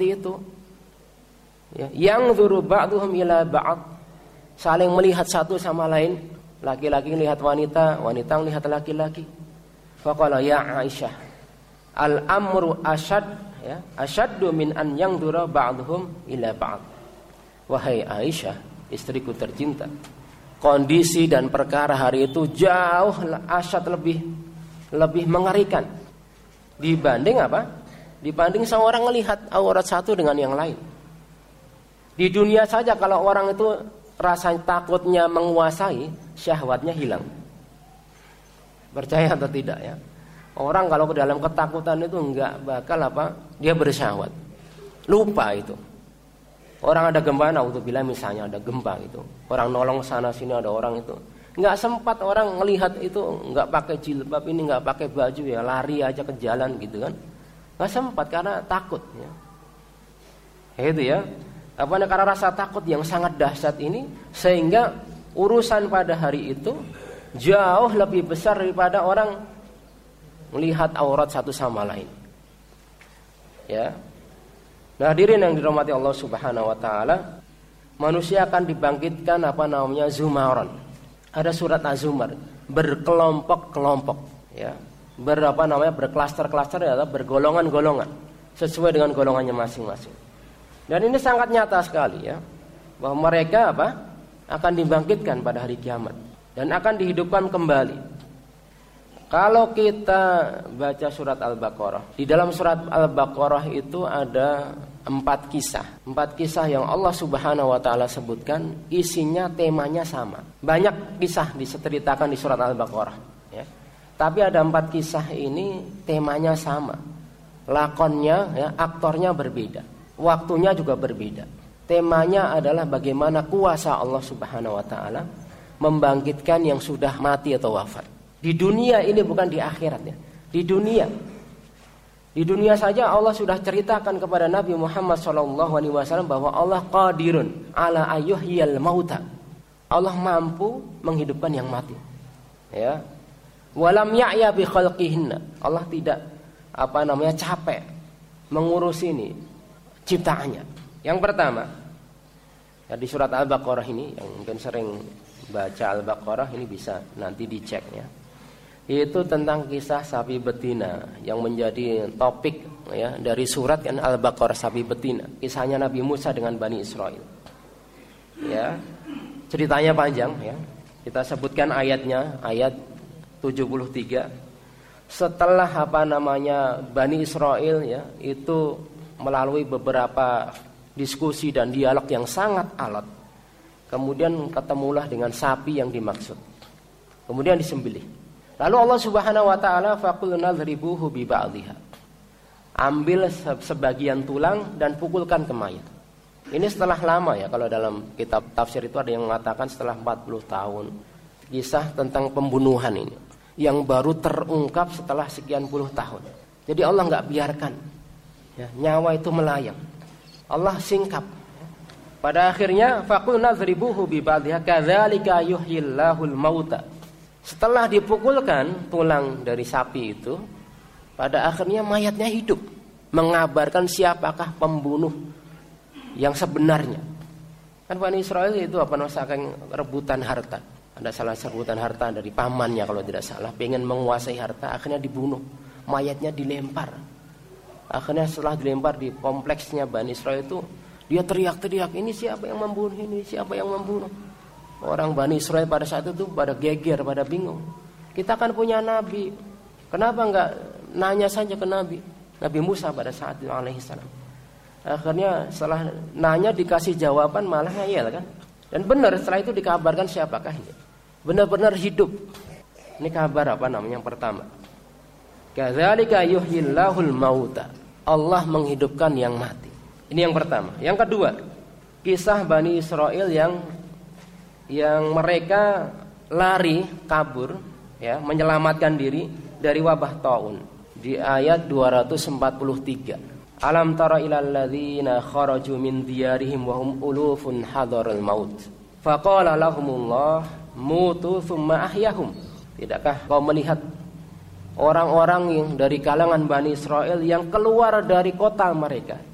seperti itu. Ya, yang dzuru ba'dhum ila ba'd, saling melihat satu sama lain, laki-laki melihat wanita, wanita melihat laki-laki. Faqala ya Aisyah, al-amru asyaddu min an yanzura ba'dhum ila ba'd. Wahai Aisyah, istriku tercinta, kondisi dan perkara hari itu jauh asyad, lebih mengerikan dibanding apa? Dibanding seorang melihat aurat satu dengan yang lain. Di dunia saja kalau orang itu rasa takutnya menguasai, syahwatnya hilang. Percaya atau tidak ya? Orang kalau ke dalam ketakutan itu enggak bakal apa? Dia bersyahwat. Lupa itu. Orang ada gempa, naudzubillah misalnya ada gempa itu. Orang nolong sana sini ada orang itu. Enggak sempat orang melihat itu, enggak pakai jilbab ini, enggak pakai baju ya, lari aja ke jalan gitu kan. Enggak sempat karena takut ya. Itu ya. Karena rasa takut yang sangat dahsyat ini, sehingga urusan pada hari itu jauh lebih besar daripada orang melihat aurat satu sama lain. Ya. Nah, hadirin yang dirahmati Allah Subhanahu wa taala, manusia akan dibangkitkan zumaran. Ada surat Az-Zumar, berkelompok-kelompok, ya. Berklaster-klaster ya, bergolongan-golongan sesuai dengan golongannya masing-masing. Dan ini sangat nyata sekali ya, bahwa mereka akan dibangkitkan pada hari kiamat dan akan dihidupkan kembali. Kalau kita baca surat Al-Baqarah, di dalam surat Al-Baqarah itu ada 4 kisah yang Allah Subhanahu wa taala sebutkan, isinya temanya sama. Banyak kisah diceritakan di surat Al-Baqarah ya. Tapi ada 4 kisah ini temanya sama. Lakonnya ya, aktornya berbeda. Waktunya juga berbeda. Temanya adalah bagaimana kuasa Allah Subhanahu wa taala membangkitkan yang sudah mati atau wafat. Di dunia ini, bukan di akhirat ya. Di dunia. Di dunia saja Allah sudah ceritakan kepada Nabi Muhammad SAW bahwa Allah qadirun ala ayyuhyal mauta. Allah mampu menghidupkan yang mati. Ya. Walam ya'ya bi khalqihinna. Allah tidak capek mengurus ini ciptaannya. Yang pertama, ya, di surat Al-Baqarah ini, yang mungkin sering baca Al-Baqarah ini bisa nanti dicek ya. Itu tentang kisah sapi betina yang menjadi topik ya dari surat kan Al-Baqarah, sapi betina. Kisahnya Nabi Musa dengan Bani Israel. Ya. Ceritanya panjang ya. Kita sebutkan ayatnya, ayat 73. Setelah Bani Israel ya, itu melalui beberapa diskusi dan dialog yang sangat alot, kemudian ketemulah dengan sapi yang dimaksud, kemudian disembelih. Lalu Allah Subhanahu wa taala faqulna dzribuhu bi ba'dihha, ambil sebagian tulang dan pukulkan ke mayat. Ini setelah lama ya, kalau dalam kitab tafsir itu ada yang mengatakan setelah 40 tahun. Kisah tentang pembunuhan ini yang baru terungkap setelah sekian puluh tahun. Jadi Allah enggak biarkan ya, nyawa itu melayang. Allah singkap. Pada akhirnya faqulna dzribuhu bi ba'dihha kadzalika yuhyillahul mauta. Setelah dipukulkan tulang dari sapi itu, pada akhirnya mayatnya hidup, mengabarkan siapakah pembunuh yang sebenarnya. Kan Bani Israel itu saking rebutan harta. Ada salah rebutan harta dari pamannya kalau tidak salah, pengen menguasai harta, akhirnya dibunuh. Mayatnya dilempar. Akhirnya setelah dilempar di kompleksnya Bani Israel itu, dia teriak-teriak, ini siapa yang membunuh, ini siapa yang membunuh. Orang Bani Israel pada saat itu pada geger, pada bingung. Kita kan punya nabi, kenapa enggak nanya saja ke nabi Musa pada saat itu alaihissalam. Akhirnya setelah nanya dikasih jawaban malah ngeyel kan. Dan benar setelah itu dikabarkan siapakah ini. Benar-benar hidup. Ini kabar yang pertama. Kadzalika yuhyillahul mauta. Allah menghidupkan yang mati. Ini yang pertama. Yang kedua, kisah Bani Israel yang mereka lari kabur ya, menyelamatkan diri dari wabah taun di ayat 243. Alam tara ilal ladzina kharaju min diyarihim wa hum ulufun hadarul maut faqala lahumullah mutu tsumma ahyahum. Tidakkah kau melihat orang-orang yang dari kalangan Bani Israel yang keluar dari kota mereka,